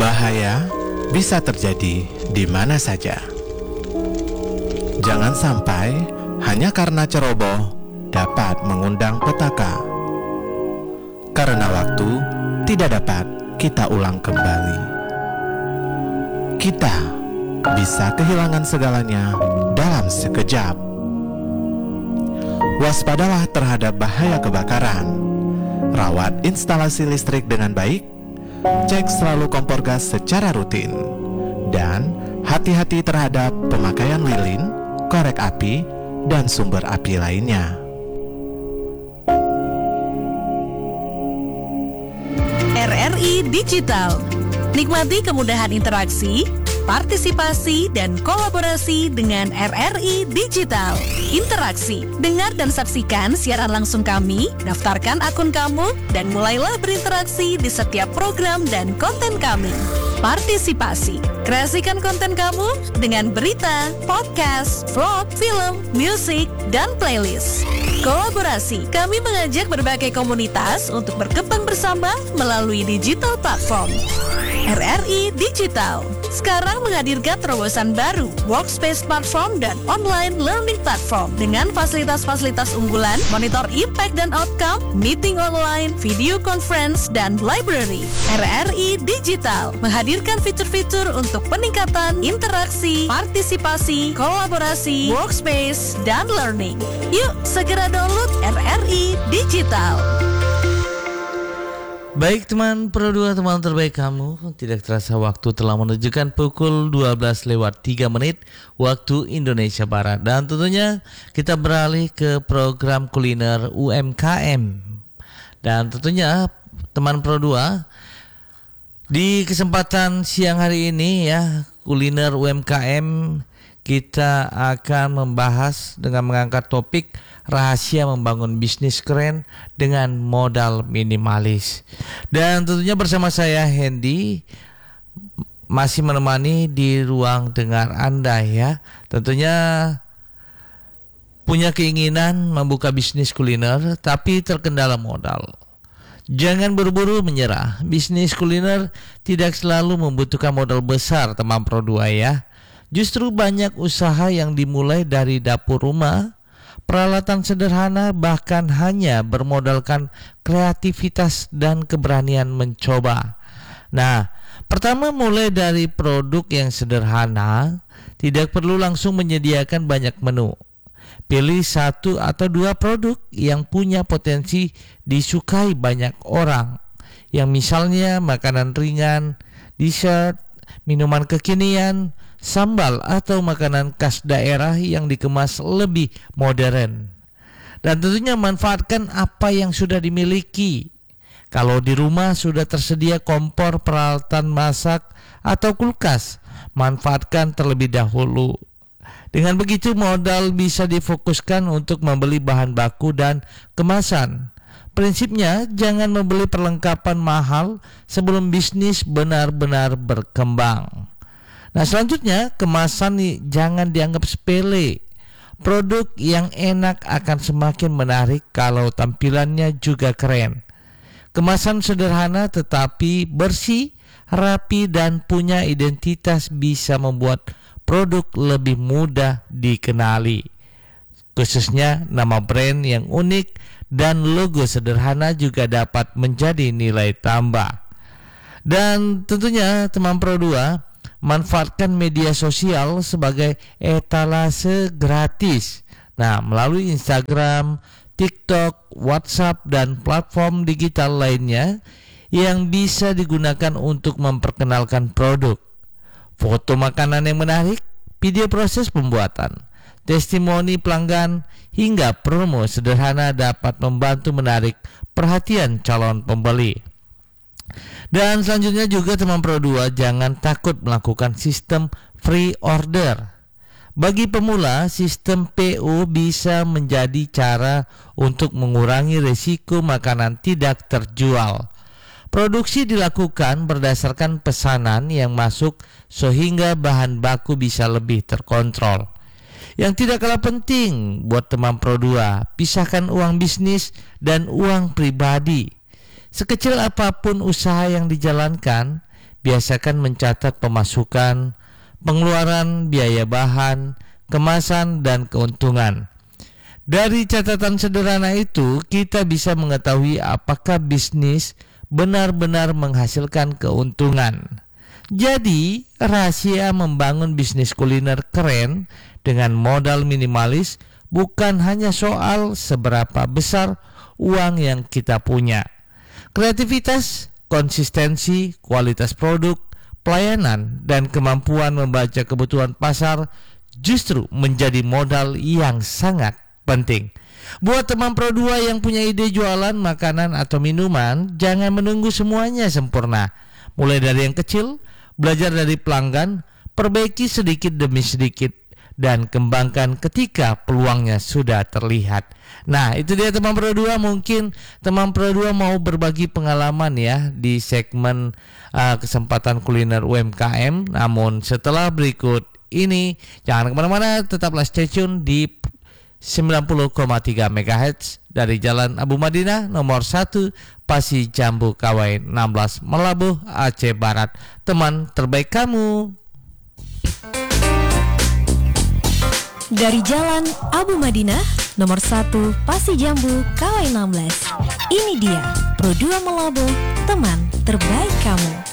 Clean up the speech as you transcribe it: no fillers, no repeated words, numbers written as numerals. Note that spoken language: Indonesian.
Bahaya bisa terjadi di mana saja. Jangan sampai hanya karena ceroboh dapat mengundang petaka. Karena waktu tidak dapat kita ulang kembali. Kita bisa kehilangan segalanya dalam sekejap. Waspadalah terhadap bahaya kebakaran. Rawat instalasi listrik dengan baik. Cek selalu kompor gas secara rutin. Dan hati-hati terhadap pemakaian lilin, korek api, dan sumber api lainnya. RRI Digital. Nikmati kemudahan interaksi, partisipasi, dan kolaborasi dengan RRI Digital. Interaksi, dengar dan saksikan siaran langsung kami, daftarkan akun kamu, dan mulailah berinteraksi di setiap program dan konten kami. Partisipasi, kreasikan konten kamu dengan berita, podcast, vlog, film, musik, dan playlist. Kolaborasi, kami mengajak berbagai komunitas untuk berkembang bersama melalui digital platform. RRI Digital sekarang menghadirkan terobosan baru, workspace platform dan online learning platform dengan fasilitas-fasilitas unggulan, monitor impact dan outcome, meeting online, video conference, dan library. RRI Digital menghadirkan fitur-fitur untuk peningkatan interaksi, partisipasi, kolaborasi, workspace, dan learning. Yuk segera download RRI Digital. Baik teman Pro 2, teman terbaik kamu, tidak terasa waktu telah menunjukkan pukul 12:03 waktu Indonesia Barat. Dan tentunya kita beralih ke program kuliner UMKM. Dan tentunya teman Pro 2, di kesempatan siang hari ini ya, kuliner UMKM kita akan membahas dengan mengangkat topik rahasia membangun bisnis keren dengan modal minimalis. Dan tentunya bersama saya Hendy masih menemani di ruang dengar Anda ya. Tentunya punya keinginan membuka bisnis kuliner tapi terkendala modal. Jangan buru-buru menyerah. Bisnis kuliner tidak selalu membutuhkan modal besar teman Pro 2 ya. Justru banyak usaha yang dimulai dari dapur rumah, peralatan sederhana, bahkan hanya bermodalkan kreativitas dan keberanian mencoba. Nah, pertama mulai dari produk yang sederhana, tidak perlu langsung menyediakan banyak menu. Pilih 1 atau 2 produk yang punya potensi disukai banyak orang, yang misalnya makanan ringan, dessert, minuman kekinian, sambal atau makanan khas daerah yang dikemas lebih modern. Dan tentunya manfaatkan apa yang sudah dimiliki. Kalau di rumah sudah tersedia kompor, peralatan masak, atau kulkas, manfaatkan terlebih dahulu. Dengan begitu modal bisa difokuskan untuk membeli bahan baku dan kemasan. Prinsipnya jangan membeli perlengkapan mahal sebelum bisnis benar-benar berkembang. Nah selanjutnya, kemasan nih jangan dianggap sepele. Produk yang enak akan semakin menarik kalau tampilannya juga keren. Kemasan sederhana tetapi bersih, rapi, dan punya identitas bisa membuat produk lebih mudah dikenali. Khususnya nama brand yang unik dan logo sederhana juga dapat menjadi nilai tambah. Dan tentunya teman Pro 2, manfaatkan media sosial sebagai etalase gratis. Nah, melalui Instagram, TikTok, WhatsApp, dan platform digital lainnya yang bisa digunakan untuk memperkenalkan produk. Foto makanan yang menarik, video proses pembuatan, testimoni pelanggan, hingga promo sederhana dapat membantu menarik perhatian calon pembeli. Dan selanjutnya juga teman Pro 2, jangan takut melakukan sistem free order. Bagi pemula, sistem PO bisa menjadi cara untuk mengurangi risiko makanan tidak terjual. Produksi dilakukan berdasarkan pesanan yang masuk sehingga bahan baku bisa lebih terkontrol. Yang tidak kalah penting buat teman Pro 2, pisahkan uang bisnis dan uang pribadi. Sekecil apapun usaha yang dijalankan, biasakan mencatat pemasukan, pengeluaran, biaya bahan, kemasan, dan keuntungan. Dari catatan sederhana itu, kita bisa mengetahui apakah bisnis benar-benar menghasilkan keuntungan. Jadi, rahasia membangun bisnis kuliner keren dengan modal minimalis bukan hanya soal seberapa besar uang yang kita punya. Kreativitas, konsistensi, kualitas produk, pelayanan, dan kemampuan membaca kebutuhan pasar justru menjadi modal yang sangat penting. Buat teman Pro 2 yang punya ide jualan makanan atau minuman, jangan menunggu semuanya sempurna. Mulai dari yang kecil, belajar dari pelanggan, perbaiki sedikit demi sedikit, dan kembangkan ketika peluangnya sudah terlihat. Nah, itu dia teman Pro 2. Mungkin teman Pro 2 mau berbagi pengalaman ya di segmen kesempatan kuliner UMKM. Namun setelah berikut ini, jangan kemana-mana, tetaplah stay tune di 90,3 MHz dari Jalan Abu Madinah nomor 1 Pasi Jambu Kawai 16 Melabuh Aceh Barat. Teman terbaik kamu. Dari Jalan Abu Madinah nomor 1 Pasi Jambu Kawai 16. Ini dia Pro 2 Melabuh, teman terbaik kamu.